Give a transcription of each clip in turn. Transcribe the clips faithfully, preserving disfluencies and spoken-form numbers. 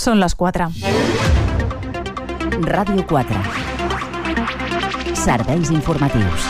Són les quatre. Ràdio quatre. Serveis informatius.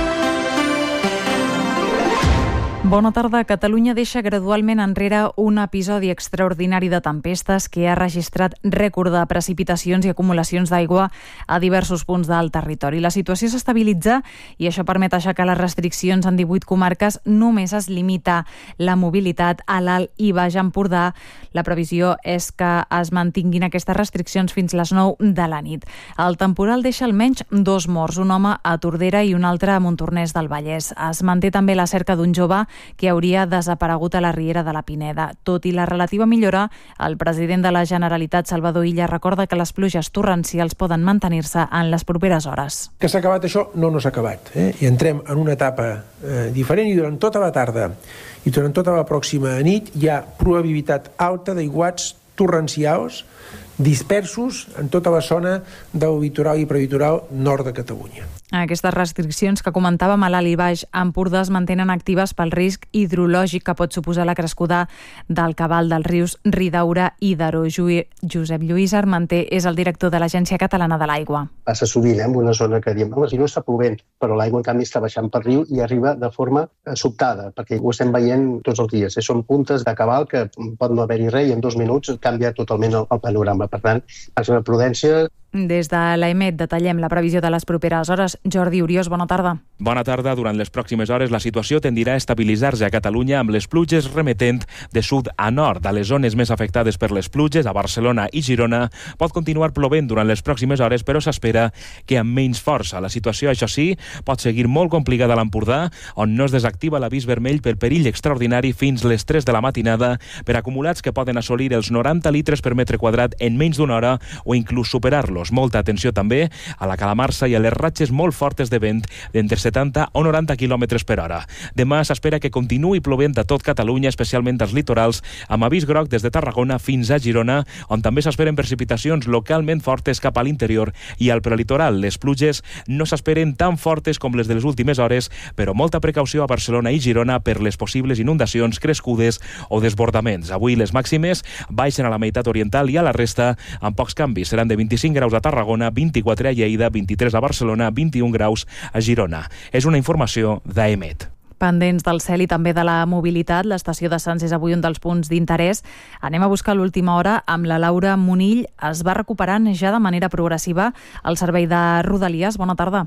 Bona tarda. Catalunya deixa gradualment enrere un episodi extraordinari de tempestes que ha registrat rècord de precipitacions i acumulacions d'aigua a diversos punts del territori. La situació s'estabilitza i això permet aixecar les restriccions en divuit comarques. Només es limita la mobilitat a l'Alt i Baix Empordà. La previsió és que es mantinguin aquestes restriccions fins les nou de la nit. El temporal deixa almenys dos morts, un home a Tordera i un altre a Montornès del Vallès. Es manté també la cerca d'un jove que hauria desaparegut a la riera de la Pineda. Tot i la relativa millora, el president de la Generalitat, Salvador Illa, recorda que les pluges torrencials poden mantenir-se en les properes hores. Que s'ha acabat això? No, no s'ha acabat. Eh? I entrem en una etapa eh, diferent i durant tota la tarda i durant tota la pròxima nit hi ha probabilitat alta d'aiguats torrencials dispersos en tota la zona del litoral i prelitoral nord de Catalunya. Aquestes restriccions que comentàvem a l'Alt i Baix Empordà es mantenen actives pel risc hidrològic que pot suposar la crescuda del cabal dels rius Ridaura i Daró. Josep Lluís Armenté és el director de l'Agència Catalana de l'Aigua. Passa sovint eh, en una zona que diem, si no està plovent, però l'aigua en canvi està baixant pel riu i arriba de forma sobtada, perquè ho estem veient tots els dies. Eh? Són puntes de cabal que pot no haver-hi res i en dos minuts canvia totalment el, el panorama. Per tant, màxima prudència. Des de l'AEMET detallem la previsió de les properes hores. Jordi Uriós, bona tarda. Bona tarda. Durant les pròximes hores la situació tendirà a estabilitzar-se a Catalunya amb les pluges remetent de sud a nord. A les zones més afectades per les pluges, a Barcelona i Girona, pot continuar plovent durant les pròximes hores, però s'espera que amb menys força. La situació, això sí, pot seguir molt complicada a l'Empordà, on no es desactiva l'avís vermell per perill extraordinari fins les tres de la matinada per acumulats que poden assolir els noranta litres per metre quadrat en menys d'una hora o inclús superar-los. Molta atenció també a la calamarsa i a les ratxes molt fortes de vent d'entre setanta o noranta quilòmetres per hora. Demà s'espera que continuï plovent a tot Catalunya, especialment als litorals, amb avís groc des de Tarragona fins a Girona, on també s'esperen precipitacions localment fortes cap a l'interior i al prelitoral. Les pluges no s'esperen tan fortes com les de les últimes hores, però molta precaució a Barcelona i Girona per les possibles inundacions crescudes o desbordaments. Avui les màximes baixen a la meitat oriental i a la resta amb pocs canvis. Seran de vint-i-cinc graus a Tarragona, vint-i-quatre a Lleida, vint-i-tres a Barcelona, vint-i-un graus a Girona. És una informació d'AEMET. Pendents del cel i també de la mobilitat, l'estació de Sants és avui un dels punts d'interès. Anem a buscar l'última hora amb la Laura Munill. Es va recuperant ja de manera progressiva el servei de Rodalies. Bona tarda.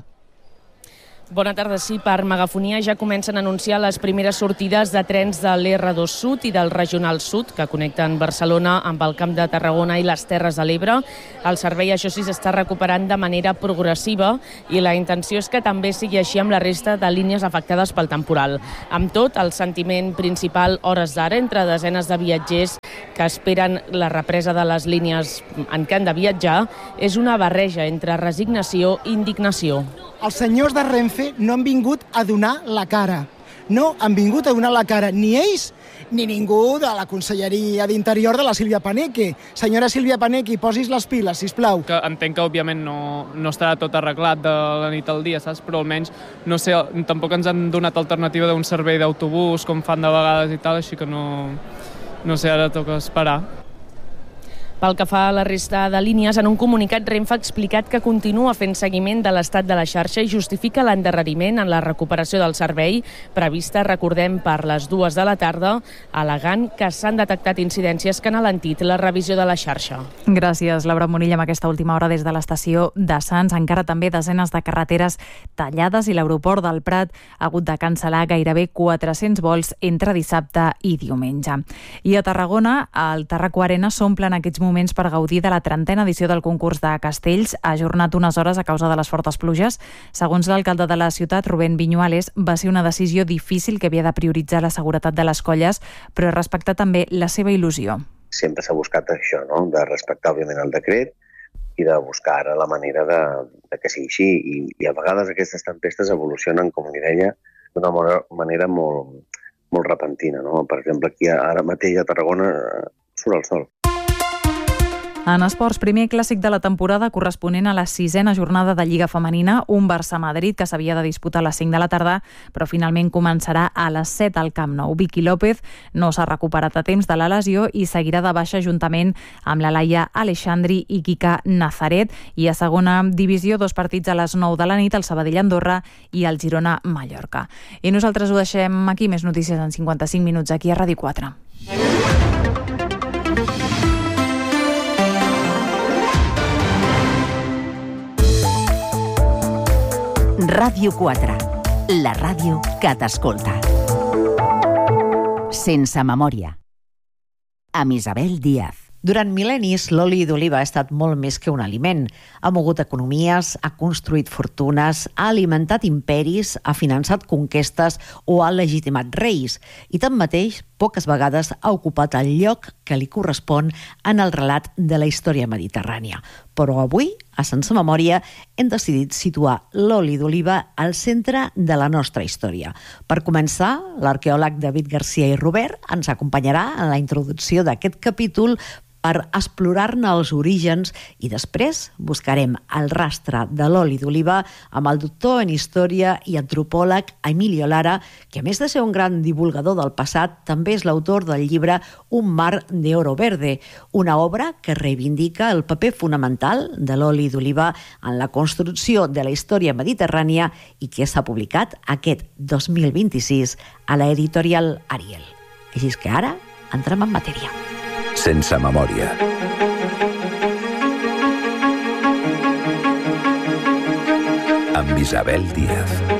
Bona tarda. Sí, per megafonia ja comencen a anunciar les primeres sortides de trens de l'R dos Sud i del Regional Sud, que connecten Barcelona amb el Camp de Tarragona i les Terres de l'Ebre. El servei, això sí, s'està recuperant de manera progressiva i la intenció és que també sigui així amb la resta de línies afectades pel temporal. Amb tot, el sentiment principal hores d'ara entre desenes de viatgers que esperen la represa de les línies en què han de viatjar és una barreja entre resignació i indignació. Els senyors de Renfe no han vingut a donar la cara. No han vingut a donar la cara ni ells ni ningú de la Conselleria d'Interior de la Sílvia Paneque. Senyora Sílvia Paneque, posis les piles, sisplau. Que entenc que, òbviament, no, no estarà tot arreglat de la nit al dia, saps? Però almenys, no sé, tampoc ens han donat alternativa d'un servei d'autobús, com fan de vegades i tal, així que no, no sé, ara toca esperar. Pel que fa a la resta de línies, en un comunicat Renfe ha explicat que continua fent seguiment de l'estat de la xarxa i justifica l'endarreriment en la recuperació del servei prevista, recordem, per les dues de la tarda, al·legant que s'han detectat incidències que han alentit la revisió de la xarxa. Gràcies, Laura Munill, amb aquesta última hora des de l'estació de Sants. Encara també desenes de carreteres tallades i l'aeroport del Prat ha hagut de cancel·lar gairebé quatre-cents vols entre dissabte i diumenge. I a Tarragona, el Tarraco Arena s'omple en aquests moments per gaudir de la trentena edició del concurs de castells, ha ajornat unes hores a causa de les fortes pluges. Segons l'alcalde de la ciutat, Rubén Viñuales, va ser una decisió difícil que havia de prioritzar la seguretat de les colles, però respectar també la seva il·lusió. Sempre s'ha buscat això, no? De respectar, òbviament, el decret i de buscar ara la manera de, de que sigui així. I, I a vegades aquestes tempestes evolucionen, com li deia, d'una manera molt, molt repentina, no? Per exemple, aquí ara mateix a Tarragona surt el sol. En esports, primer clàssic de la temporada corresponent a la sisena jornada de Lliga Femenina, un Barça-Madrid que s'havia de disputar a les cinc de la tarda, però finalment començarà a les set al Camp Nou. Vicky López no s'ha recuperat a temps de la lesió i seguirà de baixa juntament amb la Laia Alexandri i Kika Nazaret. I a segona divisió, dos partits a les nou de la nit, el Sabadell-Andorra i el Girona-Mallorca. I nosaltres ho deixem aquí, més notícies en cinquanta-cinc minuts aquí a Ràdio quatre. Ràdio quatre, la ràdio que t'escolta. Sense memòria. Amb Isabel Díaz. Durant mil·lennis, l'oli d'oliva ha estat molt més que un aliment. Ha mogut economies, ha construït fortunes, ha alimentat imperis, ha finançat conquestes o ha legitimat reis. I tanmateix, poques vegades ha ocupat el lloc que li correspon en el relat de la història mediterrània. Però avui, a Sense Memòria, hem decidit situar l'oli d'oliva al centre de la nostra història. Per començar, l'arqueòleg David Garcia i Robert ens acompanyarà en la introducció d'aquest capítol per explorar-ne els orígens i després buscarem el rastre de l'oli d'oliva amb el doctor en història i antropòleg Emilio Lara, que a més de ser un gran divulgador del passat, també és l'autor del llibre Un mar de oro verde, una obra que reivindica el paper fonamental de l'oli d'oliva en la construcció de la història mediterrània i que s'ha publicat aquest dos mil vint-i-sis a la editorial Ariel. Així que ara entrem en matèria. Sense memòria. Amb Isabel Díaz.